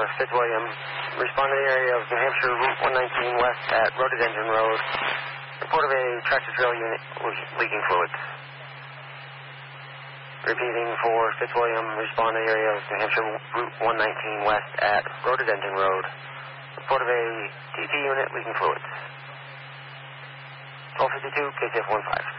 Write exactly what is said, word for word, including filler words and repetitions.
Fitzwilliam. Respond to the area of New Hampshire Route one nineteen West at Rhododendron Road. Report of a tractor trailer unit leaking fluids. Repeating for Fitzwilliam, respond to the area of New Hampshire Route one nineteen West at Rhododendron Road. Report of a T T unit leaking fluids. twelve fifty-two, K C F one five.